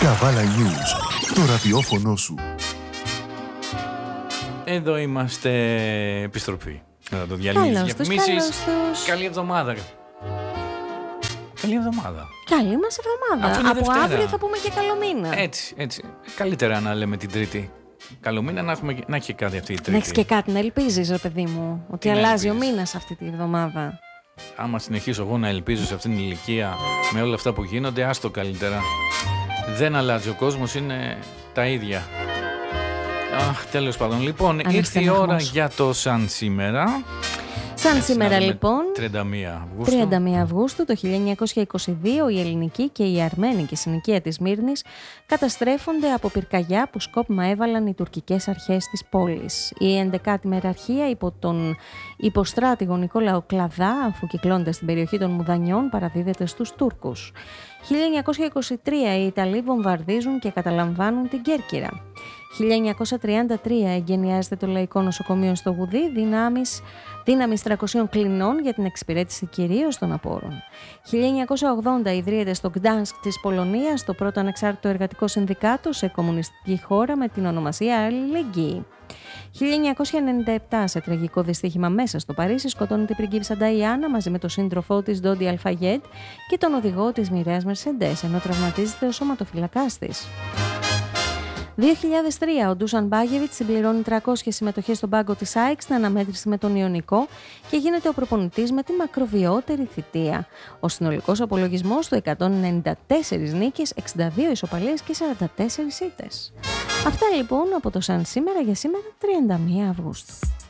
Καβάλα News, το ραδιόφωνο σου. Εδώ είμαστε επιστροφή. Να το διαλύσεις διαφημίσεις. Καλή εβδομάδα. Καλή εβδομάδα. Καλή μας εβδομάδα. Από Δευτέρα. αύριο θα πούμε και καλό μήνα. Έτσι. Καλύτερα να λέμε την Τρίτη. Καλό μήνα να έχει κάτι αυτή η Τρίτη. Να έχεις και κάτι να ελπίζεις, ρε παιδί μου, ότι αλλάζει ο μήνας αυτή τη εβδομάδα. Άμα συνεχίσω εγώ να ελπίζω σε αυτήν την ηλικία με όλα αυτά που γίνονται, άστο καλύτερα. Δεν αλλάζει ο κόσμος, είναι τα ίδια. Τέλος πάντων. Λοιπόν, ήρθε η ώρα για το σαν σήμερα. Σαν σήμερα λοιπόν, 31 Αυγούστου το 1922, η ελληνική και η αρμένικη συνοικία της Μύρνης καταστρέφονται από πυρκαγιά που σκόπιμα έβαλαν οι τουρκικές αρχές της πόλης. Η 11η μεραρχία υπό τον υποστράτηγο Νικόλαο Κλαδά, αφού κυκλώνοντας την περιοχή των Μουδανιών, παραδίδεται στους Τούρκους. 1923 οι Ιταλοί βομβαρδίζουν και καταλαμβάνουν την Κέρκυρα. 1933 εγκαινιάζεται το Λαϊκό Νοσοκομείο στο Γουδί, δύναμης 300 κλινών για την εξυπηρέτηση κυρίως των απόρων. 1980 ιδρύεται στο Γκτάνσκ της Πολωνίας το πρώτο ανεξάρτητο εργατικό συνδικάτο σε κομμουνιστική χώρα με την ονομασία Αλληλεγγύη. 1997 σε τραγικό δυστύχημα μέσα στο Παρίσι σκοτώνεται η πριγκίπισσα Νταϊάννα μαζί με τον σύντροφό της Ντόντι Αλφαγέντ και τον οδηγό της Μιρέας Μερσεντές, ενώ τραυματίζεται ο σωματοφυλακάς της. 2003 ο Ντούσαν Μπάγεβιτς συμπληρώνει 300 συμμετοχές στον πάγκο της ΑΕΚ στην αναμέτρηση με τον Ιωνικό και γίνεται ο προπονητής με τη μακροβιότερη θητεία. Ο συνολικός απολογισμός του 194 νίκες, 62 ισοπαλίες και 44 ήττες. Αυτά λοιπόν από το Σαν σήμερα για σήμερα 31 Αυγούστου.